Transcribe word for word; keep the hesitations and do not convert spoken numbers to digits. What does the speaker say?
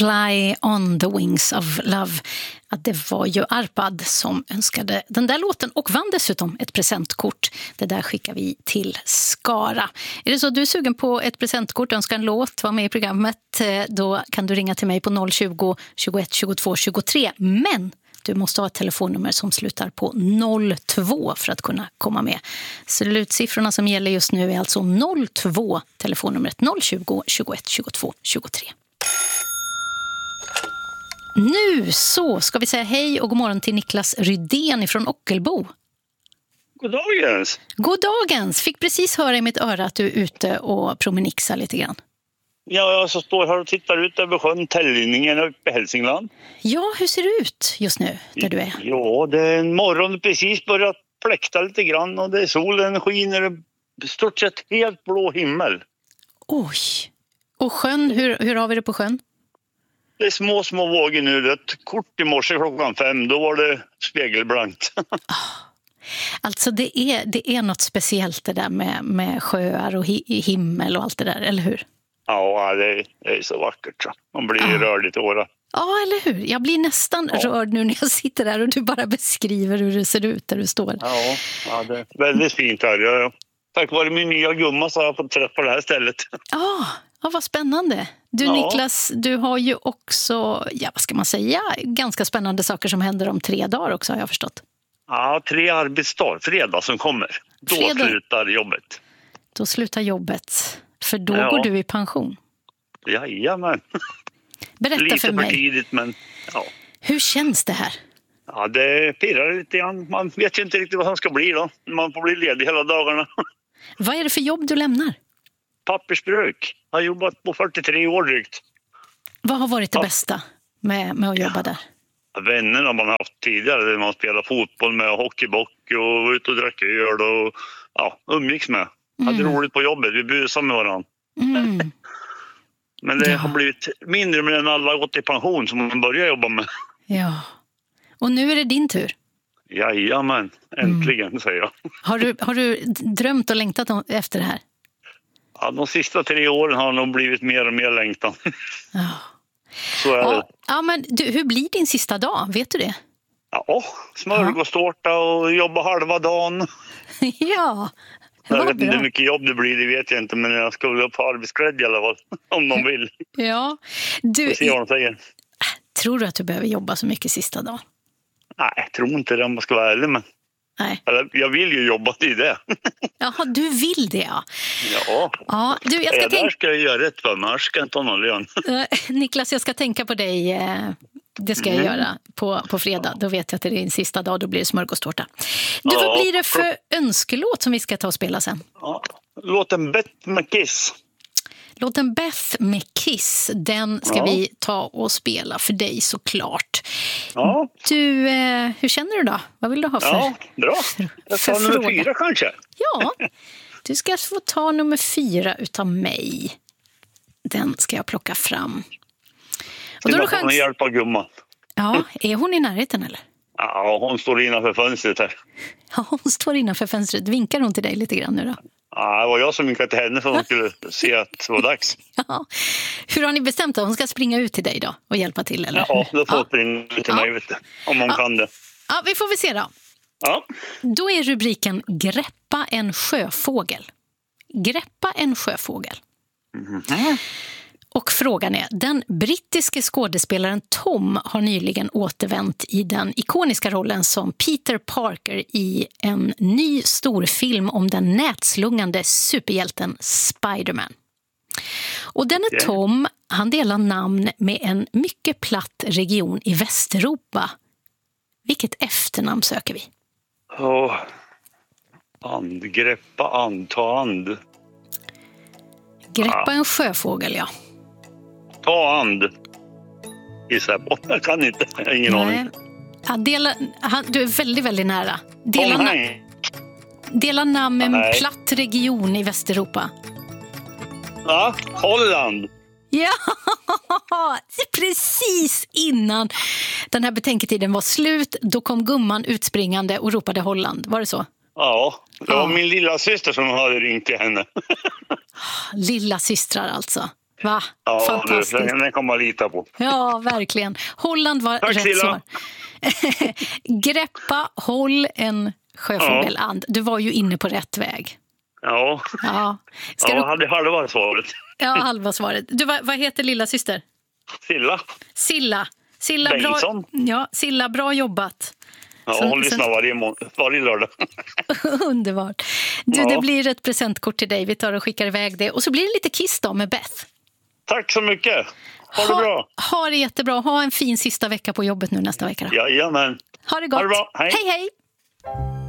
Fly on the wings of love. Att det var ju Arpad som önskade den där låten och vann dessutom ett presentkort. Det där skickar vi till Skara. Är det så att du är sugen på ett presentkort, önskar en låt, var med i programmet, då kan du ringa till mig på noll tjugo, tjugoett, tjugotvå, tjugotre. Men du måste ha ett telefonnummer som slutar på noll två för att kunna komma med. Slutsiffrorna som gäller just nu är alltså noll två, telefonnumret noll tjugo, tjugoett, tjugotvå, tjugotre. Nu så ska vi säga hej och god morgon till Niklas Rydén från Ockelbo. God dagens. God dagens. Fick precis höra i mitt öra att du är ute och promenixar lite grann. Ja, jag så står här och tittar ut över sjön Tällinningen uppe i Hälsingland. Ja, hur ser det ut just nu där du är? Ja, det är en morgon precis börjat pläkta lite grann och det är solen skiner och stort sett helt blå himmel. Oj. Och sjön, hur, hur har vi det på sjön? Det är små, små vågor nu. Det är ett kort i morse klockan fem. Då var det spegelblankt. Alltså det är, det är något speciellt det där med, med sjöar och hi, himmel och allt det där, eller hur? Ja, det är, det är så vackert. Så. Man blir ja. rörd i tårar. Ja, eller hur? Jag blir nästan ja. rörd nu när jag sitter där och du bara beskriver hur det ser ut där du står. Ja, ja det är väldigt fint här. Jag, tack vare min nya gumma så har jag fått träffa på det här stället. Ja, ja vad spännande. Du ja. Niklas, du har ju också, ja vad ska man säga, ganska spännande saker som händer om tre dagar också har jag förstått. Ja, tre arbetsdagar, fredag som kommer. Då fredag. slutar jobbet. Då slutar jobbet, för då ja. går du i pension. Jajamän. Berätta lite för mig. Lite för tidigt, men ja. Hur känns det här? Ja, det pirrar lite grann. Man vet ju inte riktigt vad som ska bli då. Man får bli ledig hela dagarna. Vad är det för jobb du lämnar? Pappersbruk. Jag har jobbat på fyrtiotre år drygt. Vad har varit det ja. bästa med, med att jobba ja. där? Vännerna man har haft tidigare. Man spelar fotboll med, hockeybock och ut och drack öl och ja, umgicks med. Mm. Hade roligt på jobbet. Vi busade med varandra. Mm. Men det ja. har blivit mindre med när alla gått i pension som man börjar jobba med. Ja. Och nu är det din tur. Jajamän, äntligen mm. säger jag. Har du, har du drömt och längtat efter det här? Ja, de sista tre åren har nog blivit mer och mer längtan. Ja. Så är ja, det. Ja, men du, hur blir din sista dag? Vet du det? Ja, smörgåstårta och jobba halva dagen. Ja, jag vet inte hur mycket jobb det blir, det vet jag inte. Men jag ska väl på arbetsklädd i alla fall, om de vill. Ja, du, se vad de säger. Tror du att du behöver jobba så mycket sista dag? Nej, jag tror inte det om man ska vara ärlig. Men nej. Jag vill ju jobba till det. Jaha, du vill det, ja. Ja, ja du, jag ska ja tänka... där ska jag göra rätt för mig, jag ska inte ha någon lön. Niklas, jag ska tänka på dig. Det ska jag mm. göra på, på fredag. Då vet jag att det är din sista dag, då blir det smörgåstårta. Du, ja. Vad blir det för önskelåt som vi ska ta och spela sen? Ja. Låten Beth med Kiss. Låten Beth med Kiss, den ska ja. vi ta och spela för dig såklart. Ja. Du, eh, hur känner du då? Vad vill du ha för Ja, bra. Jag tar nummer fråga? fyra kanske. Ja, du ska få ta nummer fyra utav mig. Den ska jag plocka fram. Och då är det chans... hjälp av gumman. Ja, är hon i närheten eller? Ja, hon står innanför fönstret här. Ja, hon står innanför fönstret. Vinkar hon till dig lite grann nu då? Ja, det var jag som vinkade till henne för att hon skulle se att det var dags. Ja. Hur har ni bestämt att hon ska springa ut till dig då och hjälpa till? Eller? Ja, då får hon ja. springa ut till ja. mig, vet du, om hon ja. kan det. Ja, vi får väl se då. Ja. Då är rubriken Greppa en sjöfågel. Greppa en sjöfågel. Mm-hmm. Och frågan är, den brittiske skådespelaren Tom har nyligen återvänt i den ikoniska rollen som Peter Parker i en ny storfilm om den nätslungande superhjälten Spider-Man. Och denne Tom, han delar namn med en mycket platt region i Västeuropa. Vilket efternamn söker vi? Åh, and, greppa and, ta and. Greppa en sjöfågel, ja. Ta and. Gissar jag på. Jag kan inte. Jag har ingen Nej. aning. Ja, dela, han, du är väldigt, väldigt nära. Dela, Tom na, dela namn med en Nej. platt region i Västeuropa. Ja, Holland. Ja, precis innan den här betänketiden var slut. Då kom gumman utspringande och ropade Holland. Var det så? Ja, det var ja. min lilla syster som hade ringt till henne. Lilla systrar alltså. Va? Ja, Fantastiskt. det, den kan man lita på. Ja, verkligen. Holland var Tack, rätt Silla. svar. Greppa, håll en sjöfågeland. Du var ju inne på rätt väg. Ja, Ja, Ska ja du... hade halva svaret. ja halva svaret. Du, vad, vad heter lilla syster? Silla. Silla. Silla, bra... Bengtsson. Ja, Silla, bra jobbat. Ja, Sen- hon lyssnar sen- varje, må- varje lördag. Underbart. Du, Ja. det blir ett presentkort till dig. Vi tar och skickar iväg det. Och så blir det lite Kiss då med Beth. Tack så mycket. Ha det bra. Ha det jättebra. Ha en fin sista vecka på jobbet nu nästa vecka. Då. Jajamän. Ha det gott. Ha det bra. Hej. Hej, hej.